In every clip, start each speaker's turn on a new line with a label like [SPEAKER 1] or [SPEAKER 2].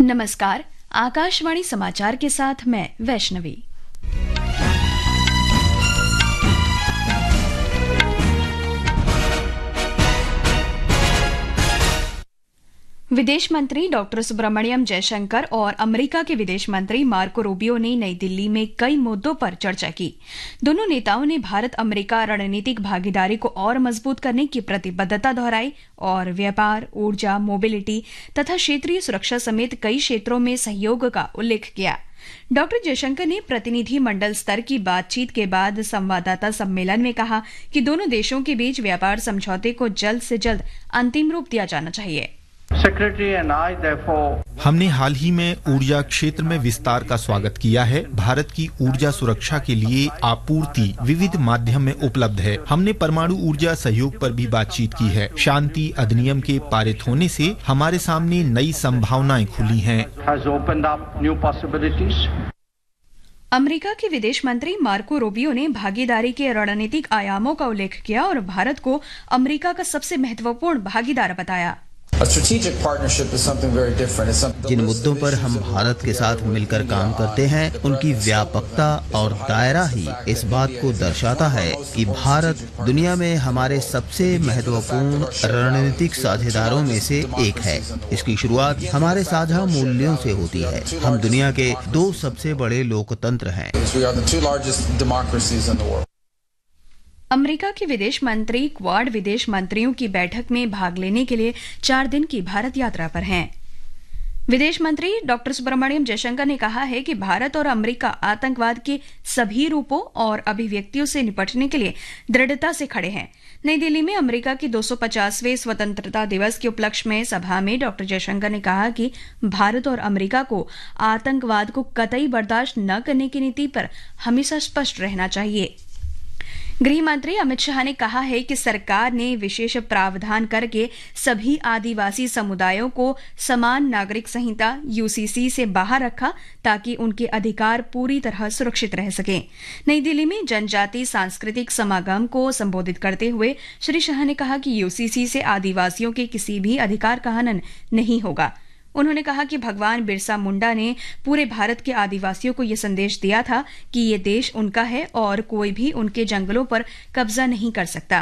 [SPEAKER 1] नमस्कार। आकाशवाणी समाचार के साथ मैं वैष्णवी। विदेश मंत्री डॉक्टर सुब्रमण्यम जयशंकर और अमेरिका के विदेश मंत्री मार्को रूबियो ने नई दिल्ली में कई मुद्दों पर चर्चा की। दोनों नेताओं ने भारत अमेरिका रणनीतिक भागीदारी को और मजबूत करने की प्रतिबद्धता दोहराई और व्यापार, ऊर्जा, मोबिलिटी तथा क्षेत्रीय सुरक्षा समेत कई क्षेत्रों में सहयोग का उल्लेख किया। डॉक्टर जयशंकर ने प्रतिनिधि मंडल स्तर की बातचीत के बाद संवाददाता सम्मेलन में कहा कि दोनों देशों के बीच व्यापार समझौते को जल्द से जल्द अंतिम रूप दिया जाना चाहिए।
[SPEAKER 2] हमने हाल ही में ऊर्जा क्षेत्र में विस्तार का स्वागत किया है। भारत की ऊर्जा सुरक्षा के लिए आपूर्ति विविध माध्यम में उपलब्ध है। हमने परमाणु ऊर्जा सहयोग पर भी बातचीत की है। शांति अधिनियम के पारित होने से हमारे सामने नई संभावनाएं खुली हैं।
[SPEAKER 1] अमेरिका के विदेश मंत्री मार्को रूबियो ने भागीदारी के रणनीतिक आयामों का उल्लेख किया और भारत को अमेरिका का सबसे महत्वपूर्ण भागीदार बताया।
[SPEAKER 3] जिन मुद्दों पर हम भारत के साथ मिलकर काम करते हैं, उनकी व्यापकता और दायरा ही इस बात को दर्शाता है कि भारत दुनिया में हमारे सबसे महत्वपूर्ण रणनीतिक साझेदारों में से एक है। इसकी शुरुआत हमारे साझा मूल्यों से होती है। हम दुनिया के दो सबसे बड़े लोकतंत्र हैं।
[SPEAKER 1] अमेरिका के विदेश मंत्री क्वाड विदेश मंत्रियों की बैठक में भाग लेने के लिए 4 दिन की भारत यात्रा पर हैं। विदेश मंत्री डॉक्टर सुब्रमण्यम जयशंकर ने कहा है कि भारत और अमेरिका आतंकवाद के सभी रूपों और अभिव्यक्तियों से निपटने के लिए दृढ़ता से खड़े हैं। नई दिल्ली में अमेरिका के 250वें स्वतंत्रता दिवस के उपलक्ष्य में सभा में डॉक्टर जयशंकर ने कहा कि भारत और अमेरिका को आतंकवाद को कतई बर्दाश्त न करने की नीति पर हमेशा स्पष्ट रहना चाहिए। गृह मंत्री अमित शाह ने कहा है कि सरकार ने विशेष प्रावधान करके सभी आदिवासी समुदायों को समान नागरिक संहिता यूसीसी से बाहर रखा ताकि उनके अधिकार पूरी तरह सुरक्षित रह सकें। नई दिल्ली में जनजातीय सांस्कृतिक समागम को संबोधित करते हुए श्री शाह ने कहा कि यूसीसी से आदिवासियों के किसी भी अधिकार का हनन नहीं होगा। उन्होंने कहा कि भगवान बिरसा मुंडा ने पूरे भारत के आदिवासियों को यह संदेश दिया था कि ये देश उनका है और कोई भी उनके जंगलों पर कब्जा नहीं कर सकता।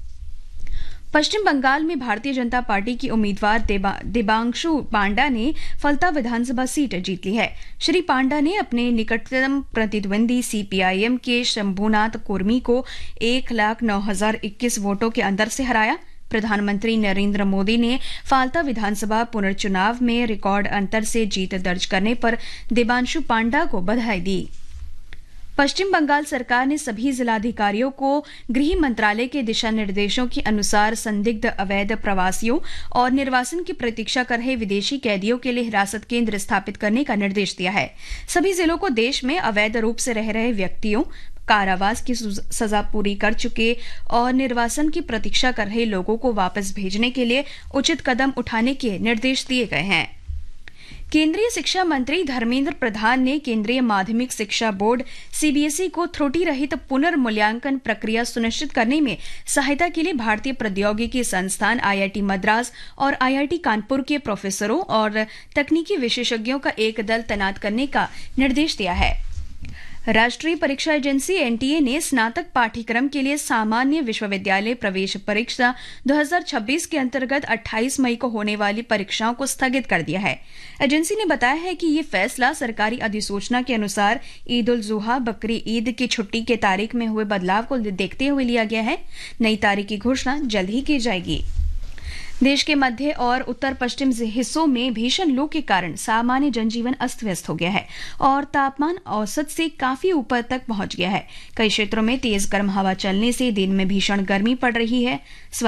[SPEAKER 1] पश्चिम बंगाल में भारतीय जनता पार्टी की उम्मीदवार देबांशु पांडा ने फलता विधानसभा सीट जीत ली है। श्री पांडा ने अपने निकटतम प्रतिद्वंदी सीपीआईएम के शंभुनाथ कुर्मी को 1,09,021 वोटों के अंतर से हराया। प्रधानमंत्री नरेंद्र मोदी ने फाल्ता विधानसभा पुनर्चुनाव में रिकॉर्ड अंतर से जीत दर्ज करने पर देबांशु पांडा को बधाई दी। पश्चिम बंगाल सरकार ने सभी जिलाधिकारियों को गृह मंत्रालय के दिशा निर्देशों के अनुसार संदिग्ध अवैध प्रवासियों और निर्वासन की प्रतीक्षा कर रहे विदेशी कैदियों के लिए हिरासत केंद्र स्थापित करने का निर्देश दिया है। सभी जिलों को देश में अवैध रूप से रह रहे व्यक्तियों, कारावास की सजा पूरी कर चुके और निर्वासन की प्रतीक्षा कर रहे लोगों को वापस भेजने के लिए उचित कदम उठाने के निर्देश दिए गए हैं। केंद्रीय शिक्षा मंत्री धर्मेंद्र प्रधान ने केंद्रीय माध्यमिक शिक्षा बोर्ड सीबीएसई को त्रुटि रहित पुनर्मूल्यांकन प्रक्रिया सुनिश्चित करने में सहायता के लिए भारतीय प्रौद्योगिकी संस्थान आईआईटी मद्रास और आईआईटी कानपुर के प्रोफेसरों और तकनीकी विशेषज्ञों का एक दल तैनात करने का निर्देश दिया है। राष्ट्रीय परीक्षा एजेंसी एनटीए ने स्नातक पाठ्यक्रम के लिए सामान्य विश्वविद्यालय प्रवेश परीक्षा 2026 के अंतर्गत 28 मई को होने वाली परीक्षाओं को स्थगित कर दिया है। एजेंसी ने बताया है कि ये फैसला सरकारी अधिसूचना के अनुसार ईद उल जुहा बकरी ईद की छुट्टी के तारीख में हुए बदलाव को देखते हुए लिया गया है। नई तारीख की घोषणा जल्द ही की जाएगी। देश के मध्य और उत्तर पश्चिम हिस्सों में भीषण लू के कारण सामान्य जनजीवन अस्त व्यस्त हो गया है और तापमान औसत से काफी ऊपर तक पहुंच गया है। कई क्षेत्रों में तेज गर्म हवा चलने से दिन में भीषण गर्मी पड़ रही है।